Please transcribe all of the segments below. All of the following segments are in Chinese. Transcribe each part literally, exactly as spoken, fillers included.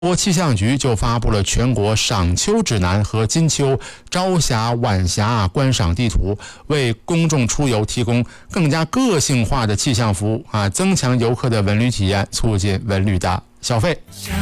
国气象局就发布了全国赏秋指南和金秋朝霞晚霞观赏地图，为公众出游提供更加个性化的气象服务啊，增强游客的文旅体验，促进文旅的消费。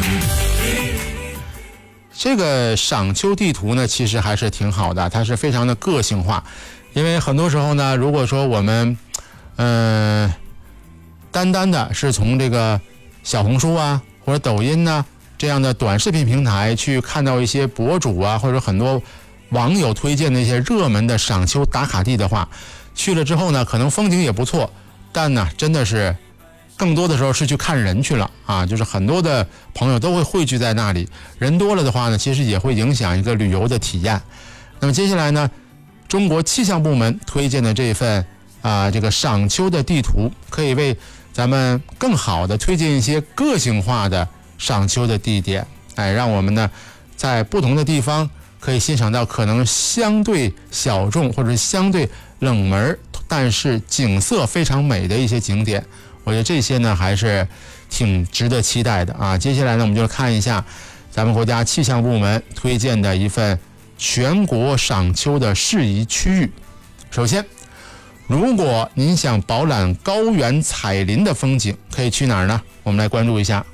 这个赏秋地图呢，其实还是挺好的，它是非常的个性化，因为很多时候呢，如果说我们嗯、呃、单单的是从这个小红书啊或者抖音呢这样的短视频平台去看到一些博主啊或者很多网友推荐的一些热门的赏秋打卡地的话，去了之后呢，可能风景也不错，但呢真的是更多的时候是去看人去了啊，就是很多的朋友都会汇聚在那里，人多了的话呢，其实也会影响一个旅游的体验。那么接下来呢，中国气象部门推荐的这份啊这个赏秋的地图，可以为咱们更好的推荐一些个性化的赏秋的地点，哎，让我们呢在不同的地方可以欣赏到可能相对小众或者相对冷门但是景色非常美的一些景点。我觉得这些呢还是挺值得期待的啊。接下来呢，我们就看一下咱们国家气象部门推荐的一份全国赏秋的适宜区域。首先，如果您想饱览高原彩林的风景，可以去哪儿呢？我们来关注一下。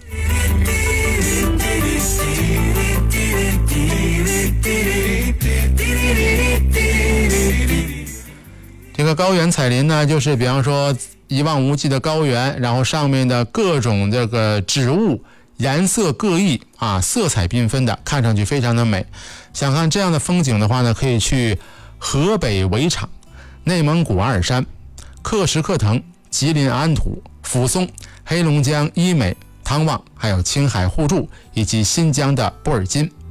这个高原彩林呢，就是比方说一望无际的高原，然后上面的各种这个植物颜色各异啊，色彩缤纷的，看上去非常的美。想看这样的风景的话呢，可以去河北围场、内蒙古阿尔山、克什克腾、吉林安土、抚松、黑龙江伊美、汤旺，还有青海互助以及新疆的布尔津。